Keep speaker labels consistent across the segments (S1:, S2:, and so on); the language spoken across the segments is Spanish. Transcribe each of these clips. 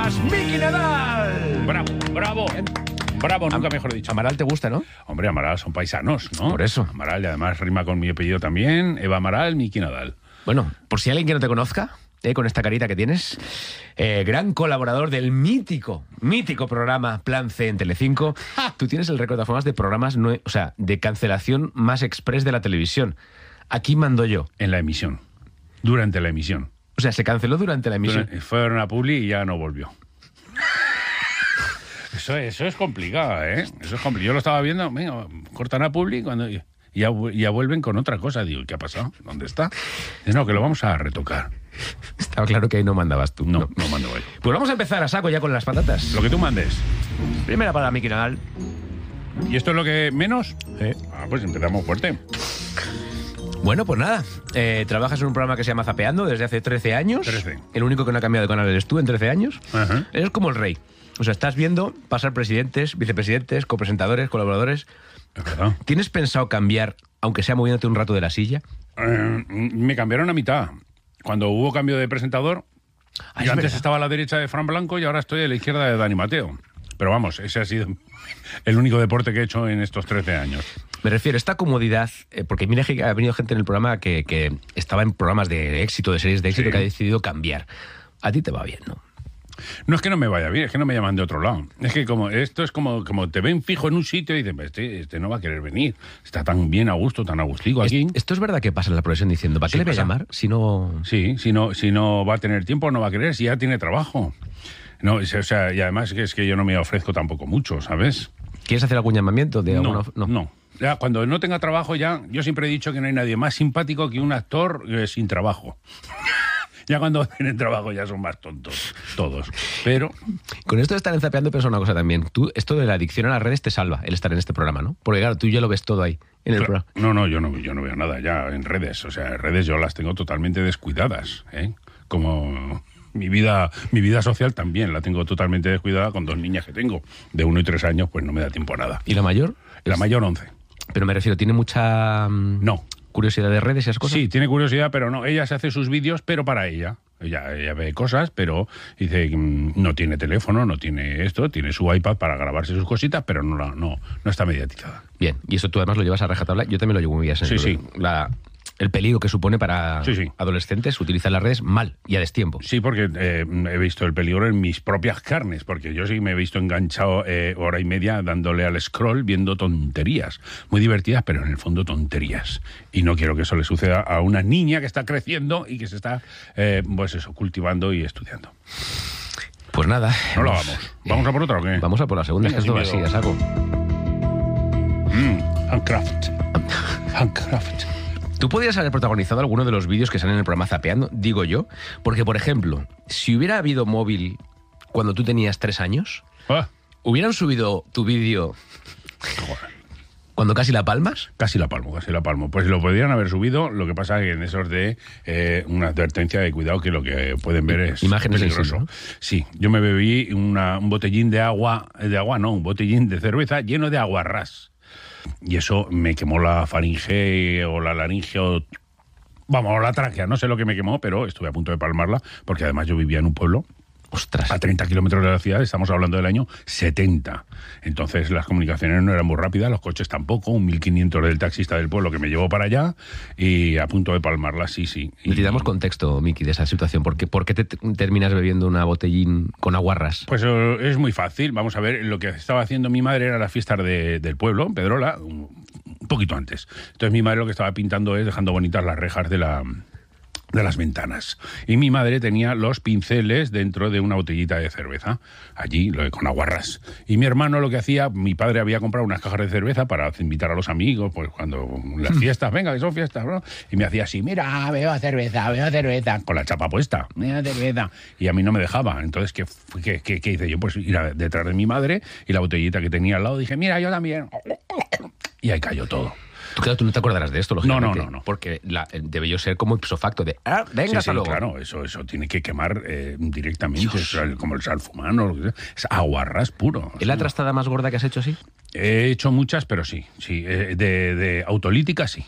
S1: Canarias, Miki Nadal.
S2: Bravo, bravo. Bravo, nunca mejor dicho.
S1: Amaral te gusta, ¿no?
S2: Hombre, Amaral son paisanos, ¿no?
S1: Por eso.
S2: Amaral, y además rima con mi apellido también. Eva Amaral, Miki Nadal.
S1: Bueno, por si alguien que no te conozca, con esta carita que tienes, gran colaborador del mítico programa Plan C en Telecinco. Tú tienes el récord de formas de programas, de cancelación más express de la televisión. Aquí mando yo.
S2: En la emisión. Durante la emisión.
S1: O sea, se canceló durante la emisión.
S2: Fueron a Publi y ya no volvió. Eso es complicado, ¿eh? Eso es complicado. Yo lo estaba viendo, venga, cortan a Publi cuando ya vuelven con otra cosa. Digo, ¿qué ha pasado? ¿Dónde está? Dice, no, que lo vamos a retocar.
S1: Estaba claro que ahí no mandabas tú.
S2: No mando yo.
S1: Pues vamos a empezar a saco ya con las patatas.
S2: Lo que tú mandes.
S1: Primera para Miki Nadal.
S2: ¿Y esto es lo que menos? Pues empezamos fuerte.
S1: Bueno, pues nada. Trabajas en un programa que se llama Zapeando desde hace 13 años.
S2: 13.
S1: El único que no ha cambiado de canal eres tú en 13 años.
S2: Ajá.
S1: Eres como el rey. O sea, estás viendo pasar presidentes, vicepresidentes, copresentadores, colaboradores.
S2: Es verdad.
S1: ¿Tienes pensado cambiar, aunque sea moviéndote un rato de la silla?
S2: Me cambiaron a mitad. Cuando hubo cambio de presentador, yo antes estaba a la derecha de Fran Blanco y ahora estoy a la izquierda de Dani Mateo. Pero vamos, ese ha sido el único deporte que he hecho en estos 13 años.
S1: Me refiero a esta comodidad, porque mira que ha venido gente en el programa que estaba en programas de éxito, de series de éxito, que ha decidido cambiar. A ti te va bien, ¿no?
S2: No es que no me vaya bien, es que no me llaman de otro lado. Es que esto es como te ven fijo en un sitio y dicen, este no va a querer venir. Está tan bien a gusto, tan agustico aquí.
S1: Esto es verdad que pasa en la profesión diciendo, ¿para qué le voy a llamar si no...?
S2: Sí, si no va a tener tiempo, no va a querer, si ya tiene trabajo. No, o sea, y además es que yo no me ofrezco tampoco mucho, ¿sabes?
S1: ¿Quieres hacer algún llamamiento?
S2: No. Ya, cuando no tenga trabajo ya, yo siempre he dicho que no hay nadie más simpático que un actor sin trabajo. Ya cuando tienen trabajo ya son más tontos, todos. Pero...
S1: Con esto de estar enzapeando pensaba una cosa también. Tú, esto de la adicción a las redes te salva, el estar en este programa, ¿no? Porque claro, tú ya lo ves todo ahí, en el programa.
S2: No, yo no veo nada ya en redes. O sea, en redes yo las tengo totalmente descuidadas, ¿eh? Como... Mi vida social también la tengo totalmente descuidada con 2 niñas que tengo. De 1 y 3 años, pues no me da tiempo a nada.
S1: ¿Y la mayor?
S2: La mayor 11.
S1: Pero me refiero, ¿tiene mucha...
S2: No.
S1: curiosidad de redes y esas cosas?
S2: Sí, tiene curiosidad, pero no. Ella se hace sus vídeos, pero para ella. Ella ve cosas, pero dice no tiene teléfono, no tiene esto, tiene su iPad para grabarse sus cositas, pero no está mediatizada.
S1: Bien, y eso tú además lo llevas a rajatabla. Yo también lo llevo muy bien.
S2: Sí.
S1: El peligro que supone para
S2: Sí.
S1: adolescentes utilizar las redes mal y a destiempo.
S2: Sí, porque he visto el peligro en mis propias carnes, porque yo sí me he visto enganchado hora y media dándole al scroll viendo tonterías, muy divertidas, pero en el fondo tonterías. Y no quiero que eso le suceda a una niña que está creciendo y que se está, cultivando y estudiando.
S1: Pues nada.
S2: No lo hagamos. ¿Vamos a por otra o qué?
S1: Vamos a por la segunda,
S2: Venga,
S1: que esto va así, a saco.
S2: Handcraft.
S1: Tú podrías haber protagonizado alguno de los vídeos que salen en el programa Zapeando, digo yo, porque, por ejemplo, si hubiera habido móvil cuando tú tenías 3 años, ¿hubieran subido tu vídeo cuando casi la palmas?
S2: Casi la palmo. Pues lo podrían haber subido, lo que pasa es que en esos de una advertencia de cuidado que lo que pueden ver es
S1: imágenes
S2: peligroso.
S1: ¿no?
S2: Sí, yo me bebí un botellín un botellín de cerveza lleno de aguarrás. Y eso me quemó la faringe o la laringe o la tráquea, no sé lo que me quemó, pero estuve a punto de palmarla, porque además yo vivía en un pueblo
S1: Ostras.
S2: a 30 kilómetros de la ciudad, estamos hablando del año 70. Entonces las comunicaciones no eran muy rápidas, los coches tampoco, un 1500 del taxista del pueblo que me llevó para allá y a punto de palmarla, sí.
S1: Necesitamos contexto, Miki, de esa situación. ¿Por qué te terminas bebiendo una botellín con aguarrás?
S2: Pues es muy fácil. Vamos a ver, lo que estaba haciendo mi madre era las fiestas del pueblo, en Pedrola, un poquito antes. Entonces mi madre lo que estaba pintando es dejando bonitas las rejas de las ventanas. Y mi madre tenía los pinceles dentro de una botellita de cerveza, allí, con aguarrás. Y mi hermano lo que hacía, mi padre había comprado unas cajas de cerveza para invitar a los amigos, pues cuando las fiestas, venga, que son fiestas, ¿no? Y me hacía así, mira, veo cerveza, con la chapa puesta, veo cerveza. Y a mí no me dejaba. Entonces, ¿qué hice yo? Pues ir detrás de mi madre y la botellita que tenía al lado, dije, mira, yo también. Y ahí cayó todo.
S1: Tú no te acordarás de esto, lógicamente.
S2: No.
S1: Porque debe yo ser como ipso facto de, venga,
S2: sí,
S1: luego.
S2: Claro, eso tiene que quemar directamente, como el salfumano, es aguarrás puro.
S1: ¿Es la trastada más gorda que has hecho así?
S2: He hecho muchas, pero sí. De autolítica, sí.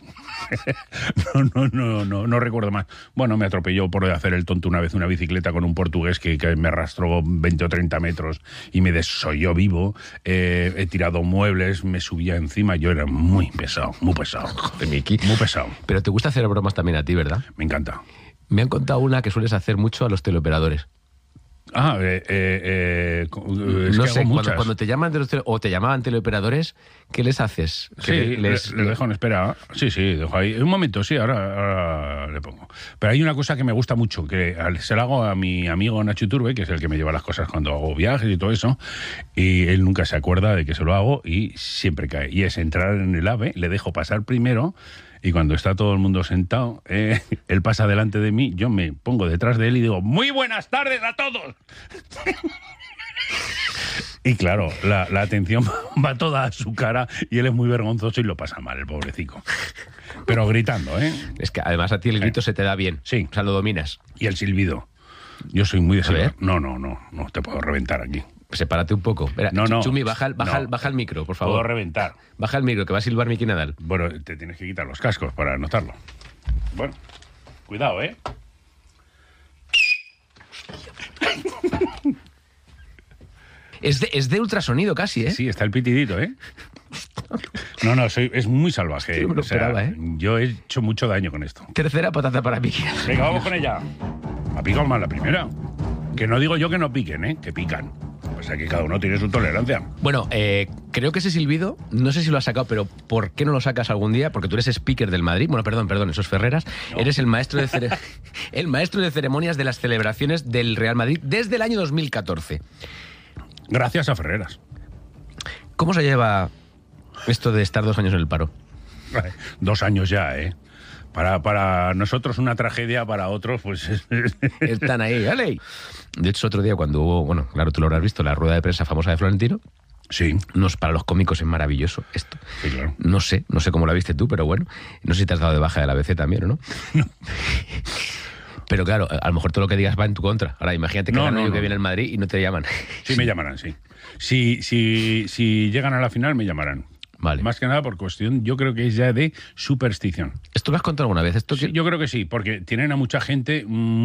S2: No recuerdo más. Bueno, me atropelló por hacer el tonto una vez una bicicleta con un portugués que me arrastró 20 o 30 metros y me desolló vivo. He tirado muebles, me subía encima. Yo era muy pesado, muy pesado.
S1: Joder, Miki.
S2: Muy pesado.
S1: Pero te gusta hacer bromas también a ti, ¿verdad?
S2: Me encanta.
S1: Me han contado una que sueles hacer mucho a los teleoperadores.
S2: No
S1: sé, cuando te llaman o te llamaban teleoperadores, ¿qué les haces?
S2: Sí, les dejo en espera. Sí, dejo ahí. Un momento, sí, ahora le pongo. Pero hay una cosa que me gusta mucho, que se la hago a mi amigo Nacho Iturbe, que es el que me lleva las cosas cuando hago viajes y todo eso, y él nunca se acuerda de que se lo hago y siempre cae. Y es entrar en el AVE, le dejo pasar primero, y cuando está todo el mundo sentado, él pasa delante de mí, yo me pongo detrás de él y digo, ¡muy buenas tardes a todos! Y claro, la atención va toda a su cara y él es muy vergonzoso y lo pasa mal, el pobrecito. Pero gritando, ¿eh?
S1: Es que además a ti el grito se te da bien.
S2: Sí.
S1: O sea, lo dominas.
S2: Y el silbido. Yo soy muy de
S1: A ver.
S2: silbar. No te puedo reventar aquí.
S1: Sepárate un poco. Espera,
S2: No.
S1: Chumi, baja el micro, por
S2: Puedo
S1: favor.
S2: reventar.
S1: Baja el micro, que va a silbar Miki Nadal.
S2: Bueno, te tienes que quitar los cascos para notarlo. Bueno, cuidado, ¿eh?
S1: Es de ultrasonido casi, ¿eh?
S2: Sí, está el pitidito, ¿eh? Es muy salvaje.
S1: Es que no me lo esperaba, ¿eh?
S2: Yo he hecho mucho daño con esto.
S1: Tercera patata para Miki.
S2: Venga, vamos con ella. Ha picado mal la primera. Que no digo yo que no piquen, ¿eh? Que pican. O sea que cada uno tiene su tolerancia.
S1: Bueno, creo que ese silbido, no sé si lo has sacado, pero ¿por qué no lo sacas algún día? Porque tú eres speaker del Madrid. Bueno, perdón, eso es Ferreras. No. Eres el maestro de ceremonias de las celebraciones del Real Madrid desde el año 2014.
S2: Gracias a Ferreras.
S1: ¿Cómo se lleva esto de estar 2 años en el paro?
S2: 2 años ya, ¿eh? Para nosotros una tragedia, para otros, pues...
S1: Están ahí, ¿vale? De hecho, otro día cuando hubo, bueno, claro, tú lo habrás visto, la rueda de prensa famosa de Florentino.
S2: Sí.
S1: Para los cómicos es maravilloso esto.
S2: Sí, claro.
S1: No sé cómo la viste tú, pero bueno. No sé si te has dado de baja de la ABC también, ¿o no?
S2: No.
S1: Pero claro, a lo mejor todo lo que digas va en tu contra. Ahora, imagínate que gano yo que viene el Madrid y no te llaman.
S2: Sí, me llamarán, sí. Si llegan a la final, me llamarán.
S1: Vale.
S2: Más que nada por cuestión, yo creo que es ya de superstición.
S1: ¿Esto lo has contado alguna vez?
S2: Sí, yo creo que sí, porque tienen a mucha gente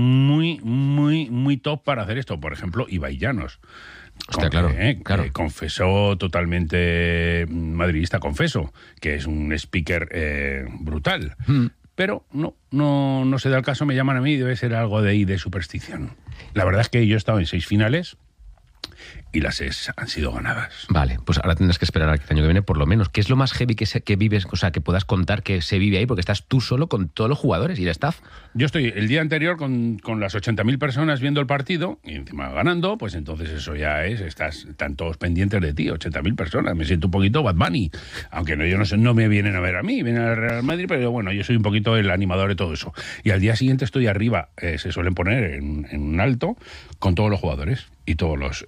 S2: muy top para hacer esto. Por ejemplo, Ibai Llanos.
S1: Hostia, claro.
S2: Confesó totalmente madridista, confeso, que es un speaker brutal. Pero no se da el caso, me llaman a mí y debe ser algo de superstición. La verdad es que yo he estado en 6 finales y las 6 han sido ganadas.
S1: Vale, pues ahora tendrás que esperar al año que viene por lo menos. ¿Qué es lo más heavy que vives, o sea, que puedas contar que se vive ahí? Porque estás tú solo con todos los jugadores y el staff.
S2: Yo estoy el día anterior con las 80.000 personas viendo el partido y encima ganando, pues entonces eso ya están todos pendientes de ti, 80.000 personas. Me siento un poquito Bad Bunny, aunque no me vienen a ver a mí, vienen al Real Madrid, pero bueno, yo soy un poquito el animador de todo eso. Y al día siguiente estoy arriba, se suelen poner en un alto con todos los jugadores y todos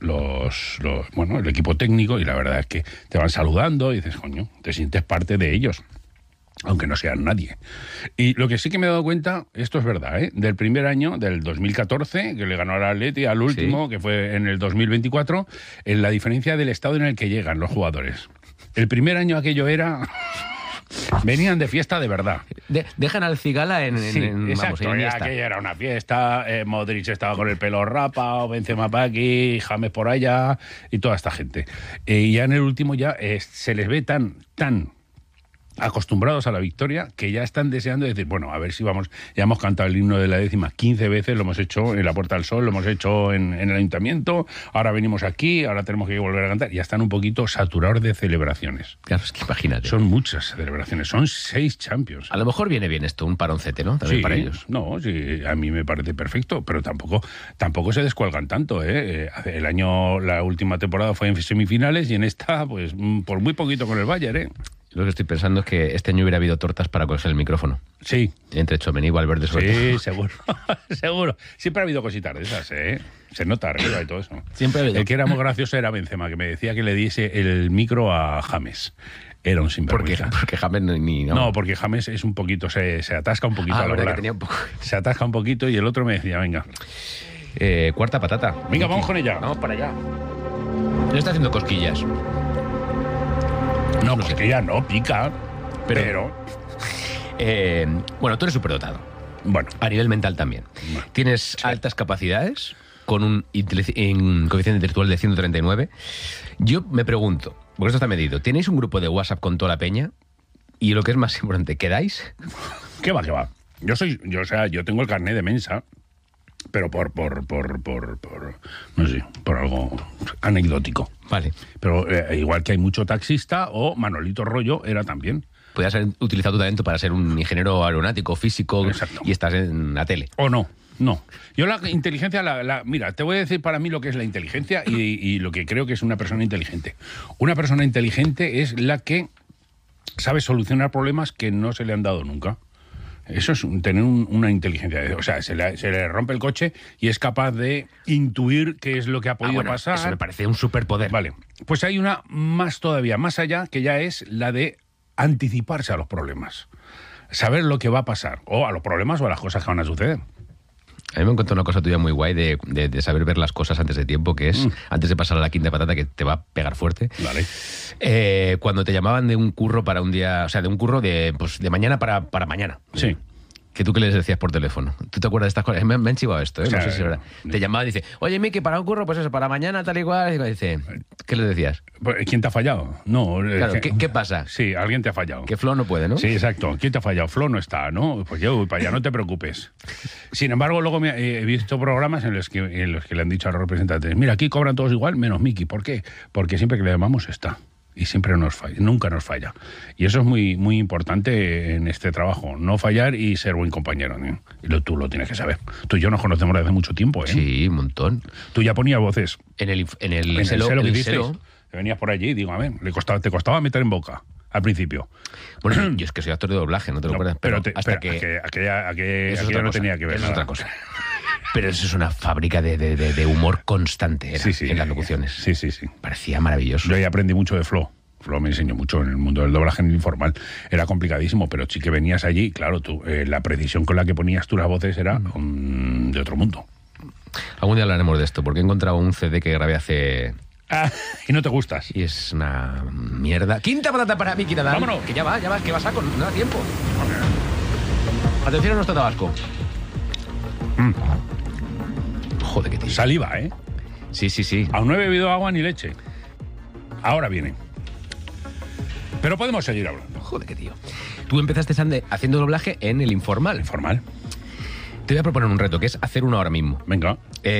S2: el equipo técnico, y la verdad es que te van saludando y dices, coño, te sientes parte de ellos, aunque no sean nadie. Y lo que sí que me he dado cuenta, esto es verdad, del primer año, del 2014, que le ganó al Atleti, al último, que fue en el 2024, en la diferencia del estado en el que llegan los jugadores. El primer año aquello era... Venían de fiesta de verdad.
S1: Dejan al Cigala en
S2: exacto, aquella era una fiesta. Modric estaba con el pelo rapado, Benzema para aquí, James por allá y toda esta gente. Y ya en el último se les ve tan acostumbrados a la victoria que ya están deseando decir, bueno, a ver si vamos, ya hemos cantado el himno de la 10ª 15 veces, lo hemos hecho en la Puerta del Sol, lo hemos hecho en el Ayuntamiento, ahora venimos aquí, ahora tenemos que volver a cantar. Ya están un poquito saturados de celebraciones.
S1: Claro, es que imagínate.
S2: Son muchas celebraciones, son 6 Champions.
S1: A lo mejor viene bien esto, un paroncete, ¿no? También para ellos.
S2: No, sí, a mí me parece perfecto, pero tampoco se descuelgan tanto, la última temporada fue en semifinales y en esta, pues, por muy poquito con el Bayern,
S1: Lo que estoy pensando es que este año hubiera habido tortas para coger el micrófono.
S2: Sí.
S1: Entre Tchouaméni y Valverde sobre todo.
S2: Sí, seguro. Seguro. Siempre ha habido cositas de esas, Se nota arriba y todo eso.
S1: Siempre ha habido.
S2: El que era muy gracioso era Benzema, que me decía que le diese el micro a James. Era un sinvergüenza.
S1: Porque James
S2: No, porque James es un poquito, se atasca un poquito al hablar.
S1: Que tenía un poco.
S2: Se atasca un poquito y el otro me decía, venga.
S1: Cuarta patata.
S2: Venga, vamos con ella.
S1: Vamos para allá. No está haciendo cosquillas.
S2: No,
S1: No sé.
S2: porque ella no pica, pero
S1: Bueno, tú eres superdotado.
S2: bueno.
S1: A nivel mental también.
S2: Bueno,
S1: Tienes altas capacidades con un coeficiente intelectual de 139. Yo me pregunto, porque esto está medido, ¿tenéis un grupo de WhatsApp con toda la peña? Y lo que es más importante, ¿quedáis?
S2: ¿Qué va, qué va? Yo tengo el carnet de Mensa, pero por no sé, por algo anecdótico.
S1: Vale.
S2: Pero igual que hay mucho taxista, o Manolito Rollo era también.
S1: Podrías haber utilizado tu talento para ser un ingeniero aeronáutico, físico,
S2: Exacto.
S1: y estás en la tele.
S2: ¿O no? No. Yo la inteligencia, mira, te voy a decir para mí lo que es la inteligencia y lo que creo que es una persona inteligente. Una persona inteligente es la que sabe solucionar problemas que no se le han dado nunca. Eso es tener una inteligencia. O sea, se le rompe el coche y es capaz de intuir qué es lo que ha podido
S1: Bueno,
S2: pasar.
S1: eso me parece un superpoder.
S2: Vale. Pues hay una más todavía, más allá, que ya es la de anticiparse a los problemas. Saber lo que va a pasar, o a los problemas o a las cosas que van a suceder.
S1: A mí me encontró una cosa tuya muy guay de saber ver las cosas antes de tiempo, que es antes de pasar a la quinta patata, que te va a pegar fuerte.
S2: Vale.
S1: Cuando te llamaban de un curro para un día, o sea, de un curro de mañana para mañana.
S2: Sí.
S1: Que tú qué les decías por teléfono. ¿Tú te acuerdas de estas cosas? Me han chivado esto, ¿eh?
S2: O sea,
S1: No sé si es verdad. Te llamaba y dice, oye, Miki, para un curro, pues eso, para mañana, tal y cual. Y dice, ¿qué les decías?
S2: ¿Quién te ha fallado? No.
S1: Claro, ¿qué pasa?
S2: Sí, alguien te ha fallado.
S1: Que Flo no puede, ¿no?
S2: Sí, exacto. ¿Quién te ha fallado? Flo no está, ¿no? Pues yo voy para allá, no te preocupes. Sin embargo, luego he visto programas en los que le han dicho a los representantes, mira, aquí cobran todos igual, menos Miki. ¿Por qué? Porque siempre que le llamamos está. Y siempre nos falla, nunca nos falla. Y eso es muy, muy importante en este trabajo, no fallar y ser buen compañero, ¿no? Y tú lo tienes que saber. Tú y yo nos conocemos desde hace mucho tiempo, ¿eh?
S1: Sí, un montón.
S2: Tú ya ponías voces.
S1: En el
S2: En
S1: Selo,
S2: que
S1: el
S2: hicisteis,
S1: Selo.
S2: que venías por allí y digo, a ver, te costaba meter en boca al principio.
S1: Bueno, yo es que soy actor de doblaje, no te lo acuerdas. Pero hasta que
S2: aquella
S1: eso es
S2: no
S1: otra cosa,
S2: tenía que ver
S1: eso es
S2: nada.
S1: otra cosa. Pero eso es una fábrica de humor constante era, en las locuciones.
S2: Sí.
S1: Parecía maravilloso.
S2: Yo ahí aprendí mucho de Flo. Flo me enseñó mucho en el mundo del doblaje en el informal. Era complicadísimo, pero sí que venías allí, claro, tú, la precisión con la que ponías tú las voces era de otro mundo.
S1: Algún día hablaremos de esto, porque he encontrado un CD que grabé hace...
S2: Y no te gustas.
S1: Y es una mierda. Quinta patata para Miki Nadal.
S2: Vámonos.
S1: Que ya va, que va saco, no da tiempo. Atención a nuestro tabasco. Joder, qué tío.
S2: Saliva, ¿eh?
S1: Sí.
S2: Aún no he bebido agua ni leche. Ahora viene. Pero podemos seguir hablando.
S1: Joder, qué tío. Tú empezaste haciendo doblaje en el informal.
S2: Informal.
S1: Te voy a proponer un reto, que es hacer uno ahora mismo.
S2: Venga.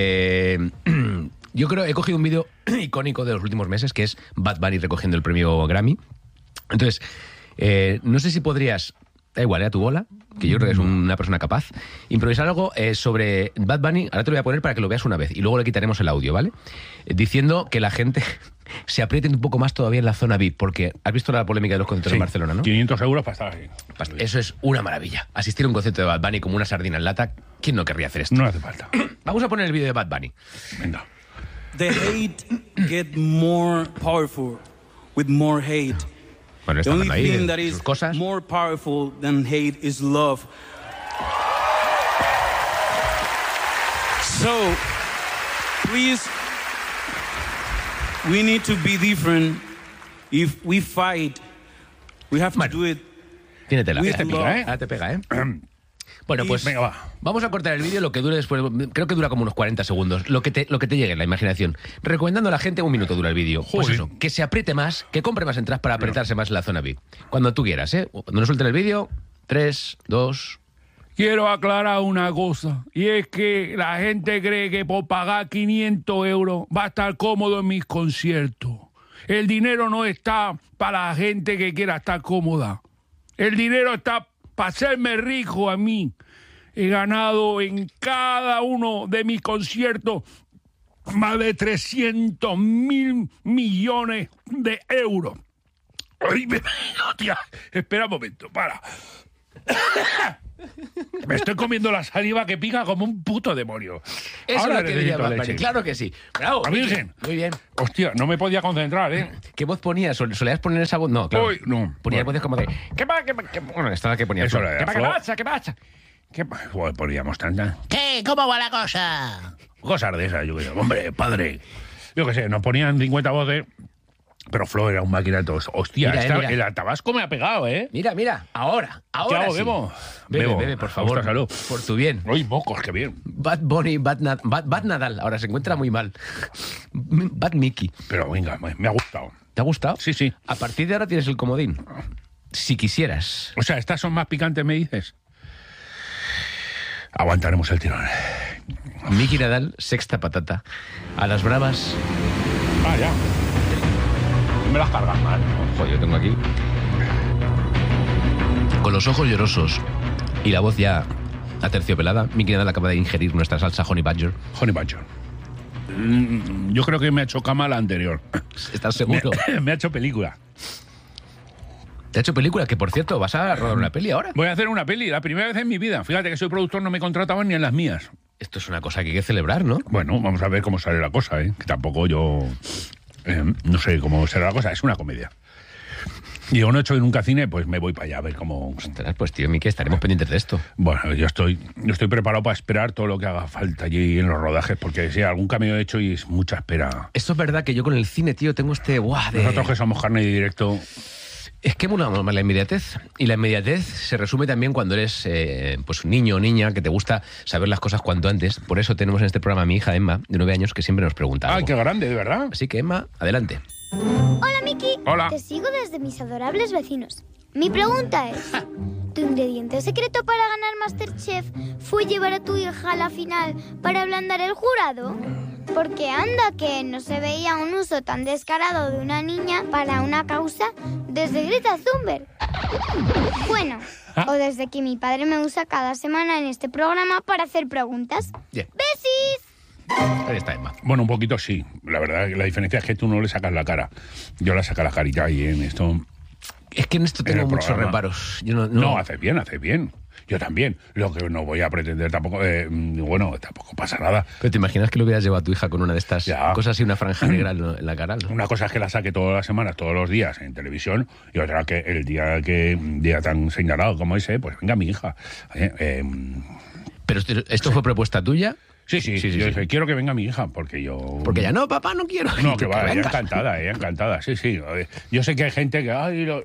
S1: Yo creo, he cogido un vídeo icónico de los últimos meses, que es Bad Bunny recogiendo el premio Grammy. Entonces, no sé si podrías, da igual, a tu bola, que yo creo que es una persona capaz, improvisar algo sobre Bad Bunny. Ahora te lo voy a poner para que lo veas una vez y luego le quitaremos el audio, ¿vale? Diciendo que la gente se apriete un poco más todavía en la zona VIP, porque has visto la polémica de los conciertos en Barcelona, ¿no?
S2: 500 euros para estar ahí.
S1: Eso es una maravilla. Asistir a un concierto de Bad Bunny como una sardina en lata, ¿quién no querría hacer esto?
S2: No hace falta.
S1: Vamos a poner el vídeo de Bad Bunny.
S2: Venga.
S3: The hate get more powerful with more hate.
S1: Bueno,
S3: The
S1: está
S3: only
S1: hablando ahí
S3: thing that
S1: de
S3: is
S1: sus cosas.
S3: more powerful than hate is love. So, please, we need to be different. If we fight, we have to do it.
S1: Tiene tela.
S3: With
S1: Te
S3: love.
S1: pica, ¿eh? Ahora te pega, ¿eh? Bueno, pues
S2: Venga, va.
S1: vamos a cortar el vídeo, lo que dure después, creo que dura como unos 40 segundos, lo que te llegue en la imaginación. Recomendando a la gente, un minuto dura el vídeo. Pues
S2: Joder.
S1: eso, que se apriete más, que compre más entradas para apretarse más en la zona VIP. Cuando tú quieras, ¿eh? Cuando nos suelten el vídeo, 3, 2...
S2: Quiero aclarar una cosa, y es que la gente cree que por pagar 500 euros va a estar cómodo en mis conciertos. El dinero no está para la gente que quiera estar cómoda. El dinero está para hacerme rico a mí. He ganado en cada uno de mis conciertos más de 300.000 millones de euros. Ay, hostia, espera un momento, para. Me estoy comiendo la saliva que pica como un puto demonio.
S1: Eso
S2: Ahora
S1: es lo que diría
S2: necesito
S1: Bad Bunny.
S2: leche.
S1: Claro que sí. Bravo.
S2: ¿A mí dicen?
S1: Muy bien.
S2: Hostia, no me podía concentrar, ¿eh?
S1: ¿Qué voz ponías? ¿Solías poner esa voz? No, claro.
S2: Uy, no.
S1: Ponías
S2: Bueno.
S1: voces como de... Bueno, esta es la que ponía.
S2: Eso
S1: Flo.
S2: era
S1: ¿Qué
S2: Flo.
S1: pasa? ¿Qué pasa?
S2: Joder, poníamos tantas
S4: ¿Qué? ¿Cómo va la cosa?
S2: cosas de esas, yo creo. Hombre, padre. Yo qué sé, nos ponían 50 voces Pero Flo era un máquina de todos. Hostia,
S1: Mira.
S2: el tabasco me ha pegado, ¿eh?
S1: Mira, ahora
S2: ¿Qué hago,
S1: sí.
S2: bebo?
S1: Bebe, por favor.
S2: Ostras, salud.
S1: Por tu bien.
S2: Uy, mocos, qué bien.
S1: Bad Bunny, Bad Nadal. Ahora se encuentra muy mal. Bad Mickey.
S2: Pero venga, me ha gustado.
S1: ¿Te ha gustado?
S2: Sí, sí.
S1: A partir de ahora tienes el comodín. Si quisieras.
S2: O sea, ¿estas son más picantes, me dices? Aguantaremos el tirón.
S1: Mickey Nadal, sexta patata. A las bravas.
S2: Ah, ya. No me las cargas mal, ¿no?
S1: Joder, yo tengo aquí. Con los ojos llorosos y la voz ya aterciopelada, Mickey Nadal acaba de ingerir nuestra salsa Honey Badger.
S2: Honey Badger. Yo creo que me ha hecho cama la anterior.
S1: ¿Estás seguro?
S2: Me ha hecho película.
S1: ¿Te ha hecho película? Que, por cierto, ¿vas a rodar una peli ahora?
S2: Voy a hacer una peli, la primera vez en mi vida. Fíjate que soy productor, no me contrataban ni en las mías.
S1: Esto es una cosa que hay que celebrar, ¿no?
S2: Bueno, vamos a ver cómo sale la cosa, ¿eh? Que tampoco yo... no sé cómo será la cosa, es una comedia. Y yo no he hecho nunca cine, pues me voy para allá a ver cómo...
S1: Ostras, pues tío, Mickey, estaremos pendientes de esto.
S2: Bueno, yo estoy preparado para esperar todo lo que haga falta allí en los rodajes, porque sí, algún cameo he hecho y es mucha espera.
S1: Esto es verdad que yo con el cine, tío, tengo este...
S2: Nosotros que somos carne de directo...
S1: Es que una la inmediatez. Y la inmediatez se resume también cuando eres pues un niño o niña que te gusta saber las cosas cuanto antes. Por eso tenemos en este programa a mi hija Emma, de 9 años, que siempre nos pregunta algo.
S2: ¡Ay, qué grande, de verdad!
S1: Así que, Emma, adelante.
S4: Hola, Miki.
S2: Hola.
S4: Te sigo desde mis adorables vecinos. Mi pregunta es, ¿tu ingrediente secreto para ganar MasterChef fue llevar a tu hija a la final para ablandar el jurado? Porque anda que no se veía un uso tan descarado de una niña para una causa desde Greta Thunberg. Bueno, o desde que mi padre me usa cada semana en este programa para hacer preguntas.
S1: Bien.
S4: ¡Besis!
S1: Ahí está Emma.
S2: Bueno, un poquito sí. La verdad, la diferencia es que tú no le sacas la cara. Yo le saco la carita y en esto...
S1: Es que en esto tengo
S2: el
S1: muchos
S2: programa.
S1: reparos. Yo
S2: No, haces bien, haces bien. Yo también. Lo que no voy a pretender tampoco... bueno, tampoco pasa nada.
S1: Pero te imaginas que lo hubieras llevado a tu hija con una de estas
S2: Ya.
S1: cosas y una franja negra en la cara, ¿no?
S2: Una cosa es que la saque todas las semanas, todos los días en televisión, y otra que el día tan señalado como ese, pues venga mi hija.
S1: Pero esto fue propuesta tuya.
S2: Sí. Yo dije, quiero que venga mi hija, porque yo...
S1: Porque ya no, papá, no quiero.
S2: No, que va, ella
S1: vengas.
S2: encantada, sí. Yo sé que hay gente que,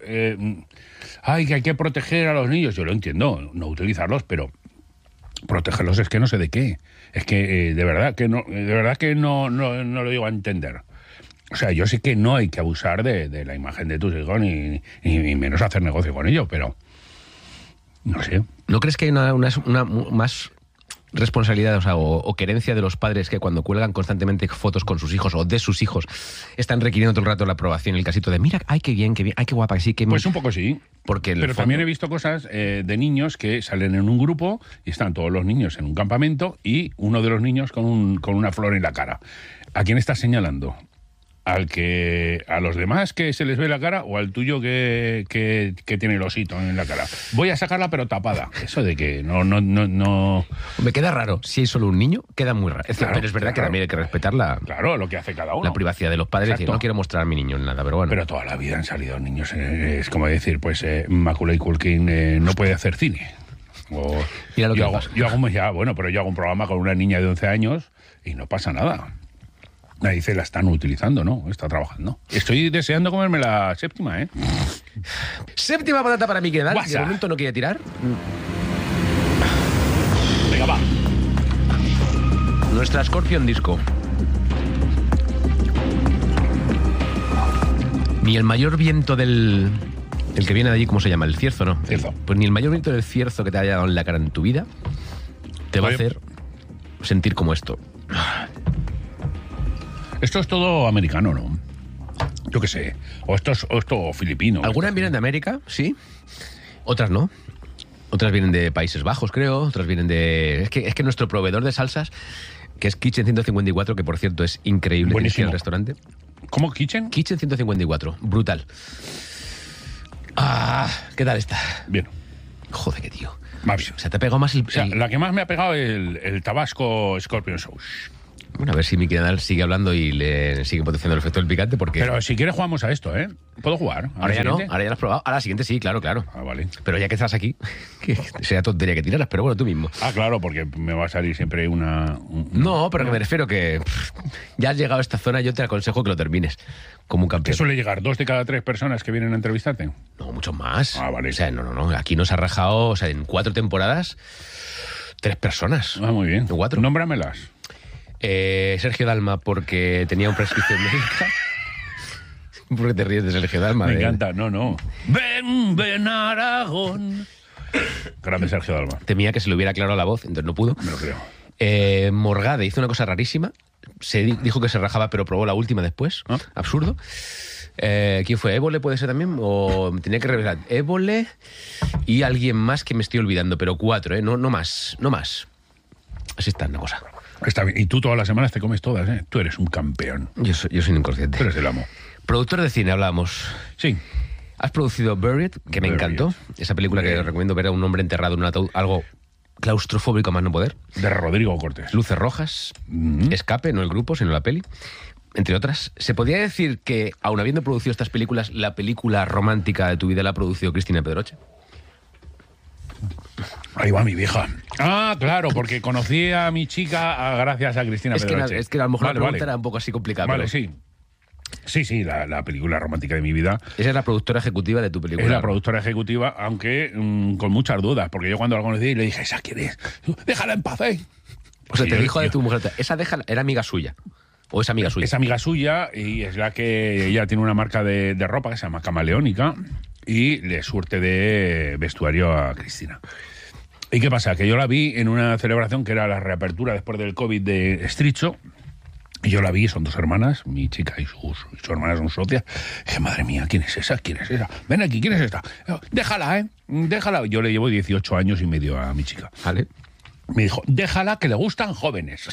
S2: que hay que proteger a los niños, yo lo entiendo, no utilizarlos, pero protegerlos es que no sé de qué. Es que de verdad que no lo digo a entender. O sea, yo sé que no hay que abusar de la imagen de tus hijos ni menos hacer negocio con ellos, pero no sé.
S1: ¿No crees que hay una más responsabilidad, o sea, o querencia de los padres que cuando cuelgan constantemente fotos con sus hijos o de sus hijos están requiriendo todo el rato la aprobación, el casito de mira, ay, qué bien, ay, qué guapa, que sí, que...
S2: Pues un poco sí.
S1: Porque
S2: pero también he visto cosas de niños que salen en un grupo y están todos los niños en un campamento y uno de los niños con una flor en la cara. ¿A quién estás señalando? ¿A los demás que se les ve la cara o al tuyo que tiene el osito en la cara? Voy a sacarla pero tapada. Eso de que no...
S1: Me queda raro. Si hay solo un niño, queda muy raro.
S2: Claro,
S1: pero es verdad que también hay que respetar
S2: Claro, lo que hace cada uno.
S1: la privacidad de los padres. Es decir, no quiero mostrar a mi niño en nada, pero bueno.
S2: Pero toda la vida han salido niños. Es como decir, pues Macaulay Culkin no puede hacer cine.
S1: Mira lo que
S2: yo
S1: pasa.
S2: hago un programa con una niña de 11 años y no pasa nada. Nadie dice, la están utilizando, ¿no? Está trabajando. Estoy deseando comerme la séptima, ¿eh?
S1: Séptima patata para Mickey Nadal.
S2: Guasa.
S1: De momento no quiere tirar.
S2: Venga, va.
S1: Nuestra Scorpion Disco. Ni el mayor viento el que viene de allí, ¿cómo se llama? El cierzo, ¿no?
S2: Cierzo.
S1: Pues ni el mayor viento del cierzo que te haya dado en la cara en tu vida te va a hacer sentir como esto.
S2: Esto es todo americano, ¿no? Yo qué sé. O esto filipino.
S1: Algunas vienen de América, sí. Otras no. Otras vienen de Países Bajos, creo. Otras vienen de... Es que nuestro proveedor de salsas, que es Kitchen 154, que por cierto es increíble. Tienes que ir al restaurante.
S2: ¿Cómo, Kitchen?
S1: Kitchen 154, brutal. ¿Qué tal está?
S2: Bien.
S1: Joder, qué tío.
S2: Más bien.
S1: O sea, te ha pegado más el...
S2: O sea, la que más me ha pegado es el Tabasco Scorpion Sauce.
S1: Bueno, a ver si Miki Nadal sigue hablando y le sigue potenciando el efecto del picante, porque...
S2: Pero si quieres jugamos a esto, ¿eh? ¿Puedo jugar?
S1: Ahora ya no,
S2: siguiente?
S1: ahora ya lo has probado. A la siguiente sí, claro.
S2: Ah, vale.
S1: Pero ya que estás aquí, que sea tontería que tiraras, pero bueno, tú mismo.
S2: Ah, claro, porque me va a salir siempre
S1: No, pero que me refiero que ya has llegado a esta zona, yo te aconsejo que lo termines como un
S2: ¿Qué
S1: campeón.
S2: suele llegar? ¿2 de cada 3 personas que vienen a entrevistarte?
S1: No, muchos más.
S2: Ah, vale.
S1: O sea, no. Aquí nos ha rajado, o sea, en 4 temporadas, 3 personas.
S2: Ah, muy bien.
S1: 4.
S2: Nómbramelas.
S1: Sergio Dalma, porque tenía una prescripción médica. ¿Por qué te ríes de Sergio Dalma?
S2: Me encanta. No. Ven Aragón. Grande Sergio Dalma.
S1: Temía que se le hubiera aclarado la voz, entonces no pudo.
S2: Me lo creo.
S1: Morgade hizo una cosa rarísima. Dijo que se rajaba, pero probó la última después.
S2: ¿Ah?
S1: Absurdo. ¿Quién fue? ¿Évole puede ser también? O tenía que revisar. Évole y alguien más que me estoy olvidando, pero 4, no más. Así está una cosa.
S2: Está bien. Y tú todas las semanas te comes todas, ¿eh? Tú eres un campeón.
S1: Yo soy un inconsciente.
S2: Tú eres el amo.
S1: Productor de cine, hablábamos.
S2: Sí.
S1: Has producido Buried, que me
S2: Buried.
S1: encantó. Esa película que recomiendo ver a un hombre enterrado en un ataúd, algo claustrofóbico a más no poder.
S2: De Rodrigo Cortés.
S1: Luces Rojas, Escape, no el grupo, sino la peli, entre otras. ¿Se podría decir que, aun habiendo producido estas películas, la película romántica de tu vida la ha producido Cristina Pedroche?
S2: Ahí va mi vieja. Ah, claro, porque conocí a mi chica gracias a Cristina Pedroche.
S1: Es que a lo mejor
S2: Vale,
S1: la pregunta
S2: vale.
S1: era un poco así complicada.
S2: Vale,
S1: pero
S2: sí. Sí, la película romántica de mi vida.
S1: esa es la productora ejecutiva de tu película.
S2: Es la productora ejecutiva, aunque con muchas dudas, porque yo cuando la conocí le dije, ¿esa quién es? Déjala en paz, ¿eh?
S1: O sea,
S2: Sí,
S1: te
S2: yo-
S1: dijo de
S2: yo-
S1: tu mujer, esa era amiga suya. O es amiga suya.
S2: Es amiga suya y es la que ella tiene una marca de ropa que se llama Camaleónica y le surte de vestuario a Cristina. ¿Y qué pasa? Que yo la vi en una celebración que era la reapertura después del COVID de Estricho. Y yo la vi, son 2 hermanas, mi chica y su hermana son socias. Y dije, madre mía, ¿quién es esa? ¿Quién es esa? Ven aquí, ¿quién es esta? Déjala, ¿eh? Déjala. Yo le llevo 18 años y medio a mi chica.
S1: ¿Vale?
S2: Me dijo, déjala, que le gustan jóvenes.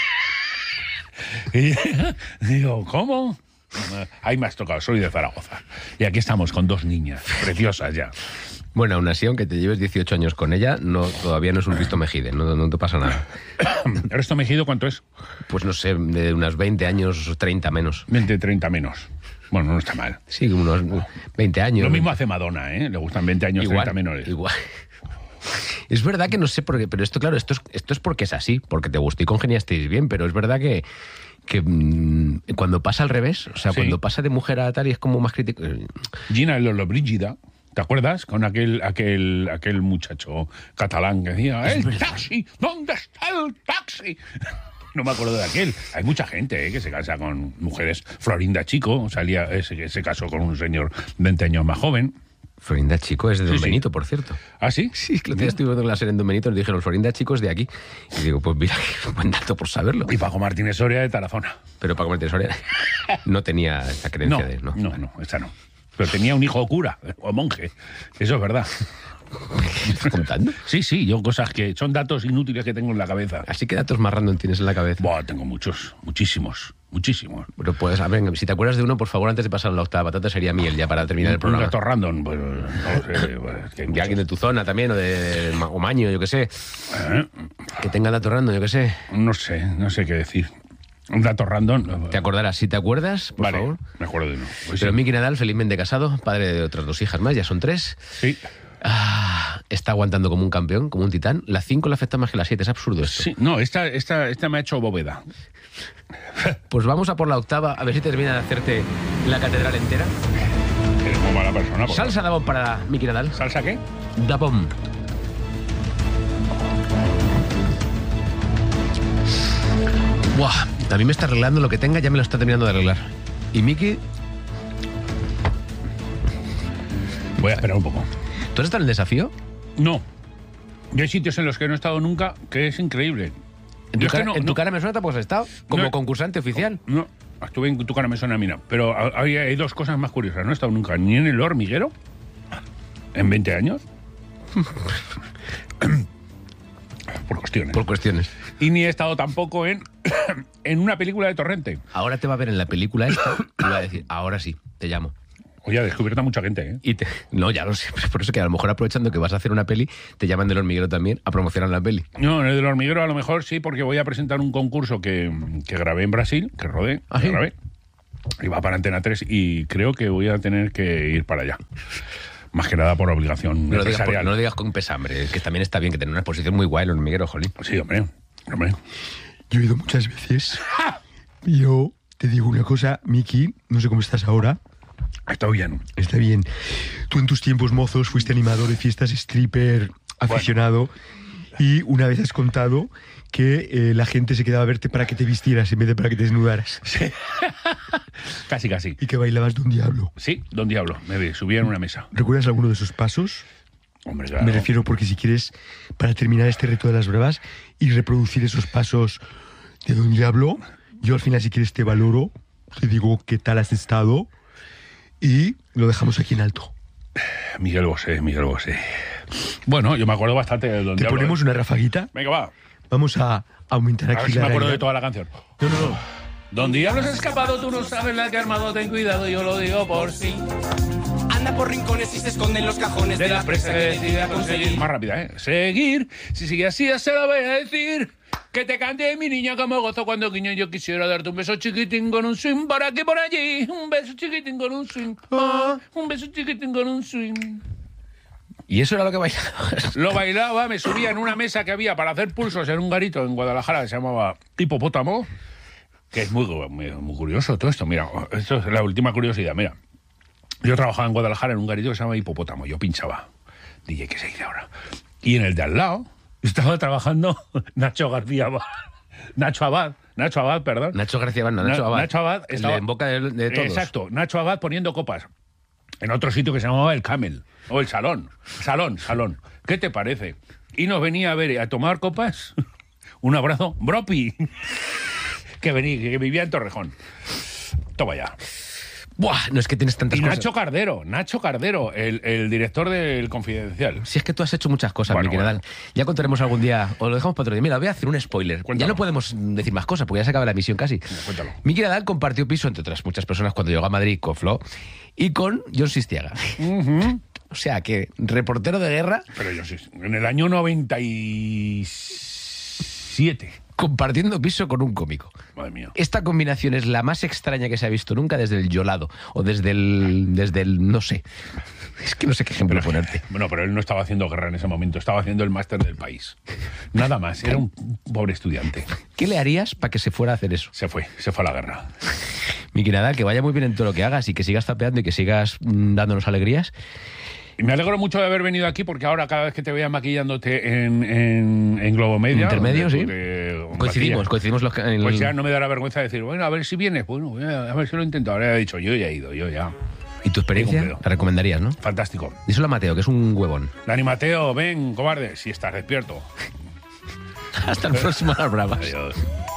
S2: Y digo, ¿cómo? Ahí me has tocado, soy de Zaragoza. Y aquí estamos con 2 niñas, preciosas ya.
S1: Bueno, aún así, aunque te lleves 18 años con ella, todavía no es un Risto Mejide, no te pasa nada.
S2: ¿El resto Mejido cuánto es?
S1: Pues no sé, de unos 20 años, 30 menos.
S2: 20, 30 menos. Bueno, no está mal.
S1: Sí, unos 20 años.
S2: Lo mismo hace Madonna, ¿eh? Le gustan 20 años, 30 menores.
S1: Igual. Es verdad que no sé por qué, pero esto, claro, esto es porque es así, porque te gustó y congeniasteis bien, pero es verdad que cuando pasa al revés, o sea,
S2: Sí.
S1: cuando pasa de mujer a tal y es como más crítico.
S2: Gina Lollobrigida, ¿te acuerdas? Con aquel muchacho catalán que decía, ¡el taxi! ¿Dónde está el taxi? No me acuerdo de aquel. Hay mucha gente que se casa con mujeres. Florinda Chico se casó con un señor 20 años más joven.
S1: Florinda Chico es de Don
S2: Sí, sí.
S1: Benito, por cierto.
S2: ¿Ah, sí?
S1: Sí, que el otro día estuve viendo la serie en Don Benito y nos dijeron, Florinda Chico es de aquí. Y digo, pues mira, qué buen dato por saberlo.
S2: Y Paco Martínez Soria de Tarazona.
S1: Pero Paco Martínez Soria no tenía esa creencia
S2: No,
S1: de...
S2: no, esa no. Pero tenía un hijo cura o monje. Eso es verdad.
S1: ¿Qué estás contando?
S2: Sí, yo cosas que son datos inútiles que tengo en la cabeza.
S1: Así que datos más random tienes en la cabeza.
S2: Buah, tengo muchísimos.
S1: Pero pues, a ver, si te acuerdas de uno, por favor, antes de pasar a la octava patata, sería miel ya para terminar el
S2: Un
S1: programa.
S2: dato random, pues no sé. Pues, que hay
S1: De
S2: muchos.
S1: alguien de tu zona también, o Maño, yo qué sé.
S2: ¿Eh?
S1: Que tenga datos random, yo qué sé.
S2: No sé qué decir. Un dato random.
S1: Te acordarás. Si te acuerdas, por
S2: Vale,
S1: favor.
S2: me acuerdo de uno. Pues
S1: Pero
S2: sí.
S1: Miki Nadal, felizmente casado, padre de otras 2 hijas más, ya son 3.
S2: Sí.
S1: Está aguantando como un campeón, como un titán. La 5 le afecta más que la 7, es absurdo esto.
S2: Sí, no, esta me ha hecho bóveda.
S1: Pues vamos a por la octava, a ver si termina de hacerte la catedral entera.
S2: Eres muy mala persona. porque-
S1: Salsa Dabón para Miki Nadal.
S2: ¿Salsa qué?
S1: Dabón. Buah, a mí me está arreglando lo que tenga, ya me lo está terminando de arreglar. Y Miki,
S2: Voy a esperar un poco.
S1: ¿tú has estado en el desafío?
S2: No. Yo hay sitios en los que no he estado nunca que es increíble.
S1: En
S2: Yo
S1: tu,
S2: es que
S1: cara, en tu cara me suena, pues has estado como
S2: No.
S1: concursante oficial.
S2: No, estuve en Tu cara me suena a mí, no. Pero hay 2 cosas más curiosas. No he estado nunca ni en El Hormiguero, en 20 años. Por cuestiones.
S1: Por cuestiones.
S2: Y ni he estado tampoco en una película de Torrente.
S1: Ahora te va a ver en la película esta y va a decir, ahora sí, te llamo.
S2: Oye, ha descubierto a mucha gente, ¿eh?
S1: No, ya lo sé. Por eso que a lo mejor aprovechando que vas a hacer una peli, te llaman del Hormiguero también a promocionar la peli.
S2: No, en el del Hormiguero a lo mejor sí, porque voy a presentar un concurso que grabé en Brasil, que rodé,
S1: ¿Ah,
S2: que
S1: sí?
S2: grabé. Y va para Antena 3 y creo que voy a tener que ir para allá. Más que nada por obligación
S1: No lo,
S2: empresarial.
S1: no lo digas con pesambre, que también está bien que tener una exposición muy guay el Hormiguero, jolín.
S2: Sí, hombre.
S5: Yo he ido muchas veces. Yo te digo una cosa, Miki, no sé cómo estás ahora.
S2: Está bien.
S5: Está bien. Tú en tus tiempos mozos fuiste animador de fiestas, stripper, aficionado. Y una vez has contado que la gente se quedaba a verte para que te vistieras en vez de para que te desnudaras.
S2: Sí. Casi.
S5: Y que bailabas Don Diablo.
S2: Sí, Don Diablo. Me subía en una mesa.
S5: ¿Recuerdas alguno de esos pasos?
S2: Hombre, claro.
S5: Me refiero porque si quieres, para terminar este reto de las bravas y reproducir esos pasos de Don Diablo, yo al final si quieres te valoro, te digo qué tal has estado y lo dejamos aquí en alto.
S2: Miguel Bosé. Bueno, yo me acuerdo bastante de Don
S5: ¿Te
S2: Diablo.
S5: ponemos una rafaguita?
S2: Venga, va.
S5: Vamos a aumentar
S2: A
S5: aquí
S2: ver si
S5: la
S2: me acuerdo de
S5: realidad.
S2: toda la canción.
S5: No.
S2: Don Diablo se ha escapado, tú no sabes la que ha armado, ten cuidado, yo lo digo por sí.
S6: Anda por rincones y se esconde en los cajones
S2: De la presa que decide a conseguir. Más rápida, ¿eh? Seguir. Si sigue así, ya se lo voy a decir. Que te cante mi niña como gozo cuando guiño. Yo quisiera darte un beso chiquitín con un swing por aquí por allí. Un beso chiquitín con un swing. Un beso chiquitín con un swing.
S1: ¿Y eso era lo que bailaba?
S2: Lo bailaba, me subía en una mesa que había para hacer pulsos en un garito en Guadalajara que se llamaba Hipopótamo. Que es muy curioso todo esto. Mira, esto es la última curiosidad. Mira, yo trabajaba en Guadalajara en un garito que se llama Hipopótamo. Yo pinchaba. DJ, ¿qué se dice ahora? Y en el de al lado estaba trabajando Nacho García Abad. Nacho Abad, perdón.
S1: Nacho García Abad, no, Nacho Abad.
S2: Nacho Abad
S1: El
S2: estaba
S1: en boca de todos.
S2: Exacto, Nacho Abad poniendo copas. En otro sitio que se llamaba el Camel. O el Salón. Salón. ¿Qué te parece? Y nos venía a ver a tomar copas. Un abrazo. Bropi. que vivía en Torrejón. Toma ya.
S1: Buah, no es que tienes tantas
S2: Y
S1: cosas.
S2: Nacho Cardero, el director del Confidencial.
S1: Si es que tú has hecho muchas cosas,
S2: Bueno,
S1: Miki
S2: bueno.
S1: Nadal. Ya contaremos algún día, o lo dejamos para otro día. Mira, voy a hacer un spoiler.
S2: Cuéntalo.
S1: Ya no podemos decir más cosas, porque ya se acaba la emisión casi.
S2: Cuéntalo.
S1: Miki Nadal compartió piso, entre otras muchas personas, cuando llegó a Madrid con Flo y con John Sistiaga. O sea, que reportero de guerra
S2: Pero yo sí, en el año 97.
S1: compartiendo piso con un cómico.
S2: Madre mía.
S1: Esta combinación es la más extraña que se ha visto nunca desde el Yolado, o desde el no sé. Es que no sé qué ejemplo ponerte.
S2: Bueno, pero él no estaba haciendo guerra en ese momento, estaba haciendo el máster del país. Nada más, era un pobre estudiante.
S1: ¿Qué le harías para que se fuera a hacer eso?
S2: Se fue a la guerra.
S1: Miki Nadal, que vaya muy bien en todo lo que hagas y que sigas tapeando y que sigas dándonos alegrías.
S2: Y me alegro mucho de haber venido aquí porque ahora cada vez que te veía maquillándote en Globo Media...
S1: Intermedio, sí.
S2: Coincidimos.
S1: Coincidimos los que...
S2: Pues ya no me dará vergüenza decir, bueno, a ver si vienes. Bueno, a ver si lo intento. Ahora he dicho, yo ya he ido, yo ya.
S1: ¿Y tu experiencia?
S2: Ningún pedo.
S1: La recomendarías, ¿no?
S2: Fantástico.
S1: Díselo a Mateo, que es un huevón.
S2: Dani Mateo, ven, cobarde, si estás despierto.
S1: Hasta el próximo Las Bravas.
S2: Adiós.